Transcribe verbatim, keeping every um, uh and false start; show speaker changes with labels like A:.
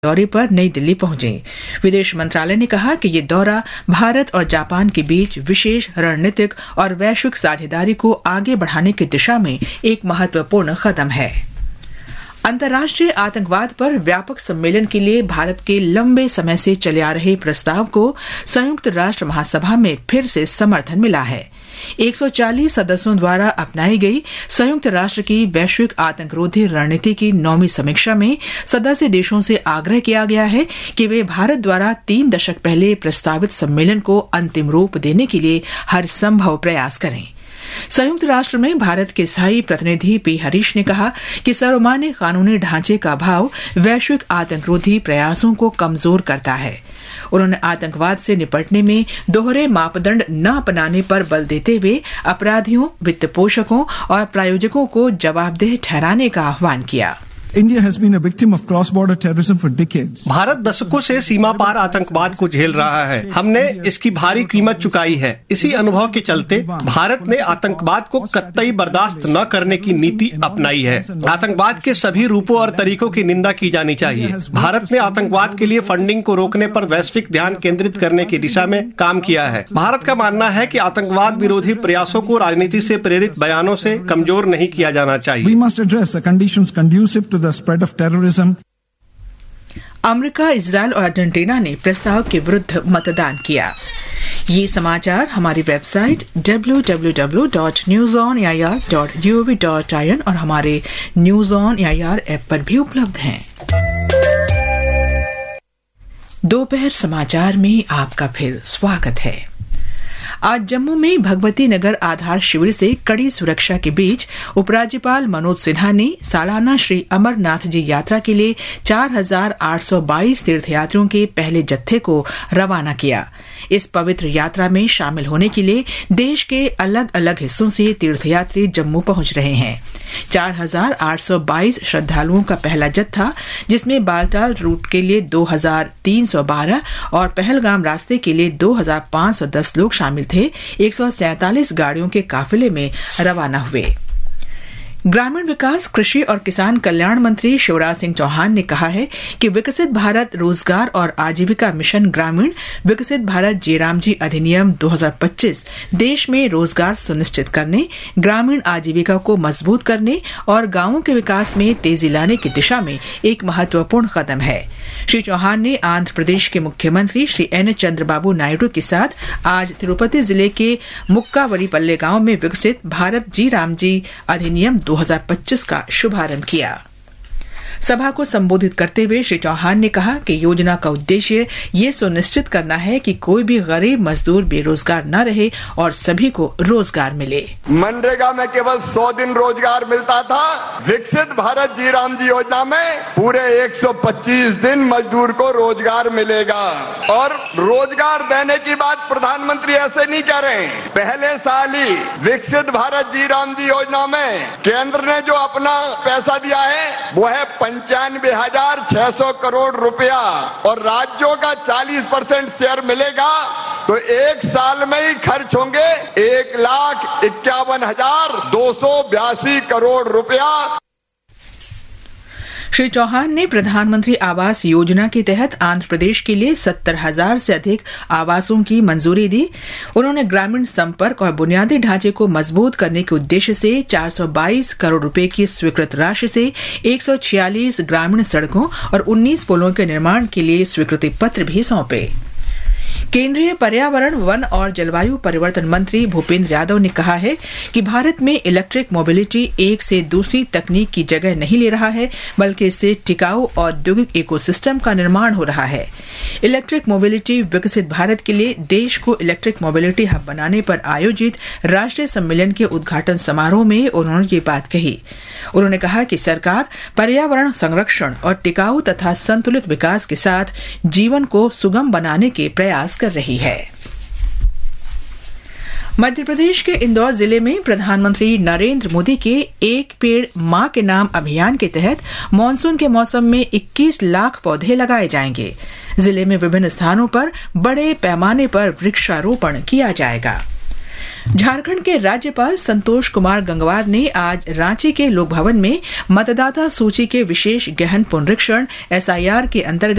A: दौरे पर नई दिल्ली पहुंचे। विदेश मंत्रालय ने कहा कि ये दौरा भारत और जापान के बीच विशेष रणनीतिक और वैश्विक साझेदारी को आगे बढ़ाने की दिशा में एक महत्वपूर्ण कदम है। अंतर्राष्ट्रीय आतंकवाद पर व्यापक सम्मेलन के लिए भारत के लंबे समय से चले आ रहे प्रस्ताव को संयुक्त राष्ट्र महासभा में फिर से समर्थन मिला है। एक सौ चालीस सदस्यों द्वारा अपनाई गई संयुक्त राष्ट्र की वैश्विक आतंकरोधी रणनीति की नौवीं समीक्षा में सदस्य देशों से आग्रह किया गया है कि वे भारत द्वारा तीन दशक पहले प्रस्तावित सम्मेलन को अंतिम रूप देने के लिए हर संभव प्रयास करें। संयुक्त राष्ट्र में भारत के स्थायी प्रतिनिधि पी हरीश ने कहा कि सर्वमान्य कानूनी ढांचे का अभाव वैश्विक आतंकरोधी प्रयासों को कमजोर करता है। उन्होंने आतंकवाद से निपटने में दोहरे मापदंड न अपनाने पर बल देते हुए अपराधियों, वित्त पोषकों और प्रायोजकों को जवाबदेह ठहराने का आह्वान किया।
B: India has been a victim of cross-border terrorism for decades.
C: Bharat दशकों से सीमा पार आतंकवाद को झेल रहा है। हमने इसकी भारी कीमत चुकाई है। इसी अनुभव के चलते भारत ने आतंकवाद को कतई बर्दाश्त न करने की नीति अपनाई है। आतंकवाद के सभी रूपों और तरीकों की निंदा की जानी चाहिए। भारत ने आतंकवाद के लिए फंडिंग को रोकने पर वैश्विक ध्यान केंद्रित करने की दिशा में काम किया है। भारत का मानना है कि आतंकवाद विरोधी प्रयासों को राजनीति से प्रेरित बयानों से कमजोर नहीं किया जाना चाहिए।
B: We must address the conditions conducive to the spread of terrorism.
A: America, Israel और अर्जेंटीना ने प्रस्ताव के विरुद्ध मतदान किया। ये समाचार हमारी website W W W dot news on A I R dot G O V dot I N और हमारे news on A I R app पर भी उपलब्ध हैं। दोपहर समाचार में आपका फिर स्वागत है। आज जम्मू में भगवती नगर आधार शिविर से कड़ी सुरक्षा के बीच उपराज्यपाल मनोज सिन्हा ने सालाना श्री अमरनाथ जी यात्रा के लिए चार हजार आठ सौ बाईस तीर्थयात्रियों के पहले जत्थे को रवाना किया। इस पवित्र यात्रा में शामिल होने के लिए देश के अलग अलग हिस्सों से तीर्थयात्री जम्मू पहुंच रहे हैं। चार हजार आठ सौ बाईस श्रद्धालुओं का पहला जत्था, जिसमें बालटाल रूट के लिए दो हजार तीन सौ बारह और पहलगाम रास्ते के लिए दो हजार पांच सौ दस लोग शामिल थे, एक सौ सैंतालीस गाड़ियों के काफिले में रवाना हुए। ग्रामीण विकास, कृषि और किसान कल्याण मंत्री शिवराज सिंह चौहान ने कहा है कि विकसित भारत रोजगार और आजीविका मिशन ग्रामीण विकसित भारत जयरामजी अधिनियम दो हजार पच्चीस देश में रोजगार सुनिश्चित करने, ग्रामीण आजीविका को मजबूत करने और गांवों के विकास में तेजी लाने की दिशा में एक महत्वपूर्ण कदम है। श्री चौहान ने आंध्र प्रदेश के मुख्यमंत्री श्री एन चंद्रबाबू नायडू के साथ आज तिरुपति जिले के मुक्कावलीपल्ले गांव में विकसित भारत जयरामजी अधिनियम दो हजार पच्चीस का शुभारंभ किया। सभा को संबोधित करते हुए श्री चौहान ने कहा कि योजना का उद्देश्य ये सुनिश्चित करना है कि कोई भी गरीब मजदूर बेरोजगार न रहे और सभी को रोजगार मिले।
D: मनरेगा में केवल सौ दिन रोजगार मिलता था, विकसित भारत जयरामजी योजना में पूरे एक सौ पच्चीस दिन मजदूर को रोजगार मिलेगा। और रोजगार देने की बात प्रधानमंत्री ऐसे नहीं कह रहे हैं। पहले साल ही विकसित भारत जयरामजी योजना में केंद्र ने जो अपना पैसा दिया है वो है पंचानवे हजार छह सौ करोड़ रुपया और राज्यों का चालीस परसेंट शेयर मिलेगा, तो एक साल में ही खर्च होंगे एक लाख इक्यावन हजार दो सौ बयासी करोड़ रुपया।
A: श्री चौहान ने प्रधानमंत्री आवास योजना के तहत आंध्र प्रदेश के लिए सत्तर हजार से अधिक आवासों की मंजूरी दी। उन्होंने ग्रामीण संपर्क और बुनियादी ढांचे को मजबूत करने के उद्देश्य से चार सौ बाईस करोड़ रुपए की स्वीकृत राशि से एक सौ छियालीस ग्रामीण सड़कों और उन्नीस पुलों के निर्माण के लिए स्वीकृति पत्र भी सौंपे। केंद्रीय पर्यावरण, वन और जलवायु परिवर्तन मंत्री भूपेंद्र यादव ने कहा है कि भारत में इलेक्ट्रिक मोबिलिटी एक से दूसरी तकनीक की जगह नहीं ले रहा है, बल्कि इससे टिकाऊ औद्योगिक इकोसिस्टम का निर्माण हो रहा है। इलेक्ट्रिक मोबिलिटी विकसित भारत के लिए देश को इलेक्ट्रिक मोबिलिटी हब बनाने पर आयोजित राष्ट्रीय सम्मेलन के उद्घाटन समारोह में उन्होंने ये बात कही। उन्होंने कहा कि सरकार पर्यावरण संरक्षण और टिकाऊ तथा संतुलित विकास के साथ जीवन को सुगम बनाने के प्रयास कर रही है। मध्य प्रदेश के इंदौर जिले में प्रधानमंत्री नरेंद्र मोदी के एक पेड़ मां के नाम अभियान के तहत मानसून के मौसम में इक्कीस लाख पौधे लगाए जाएंगे। जिले में विभिन्न स्थानों पर बड़े पैमाने पर वृक्षारोपण किया जाएगा। झारखंड के राज्यपाल संतोष कुमार गंगवार ने आज रांची के लोक भवन में मतदाता सूची के विशेष गहन पुनरीक्षण एस आई आर के अंतर्गत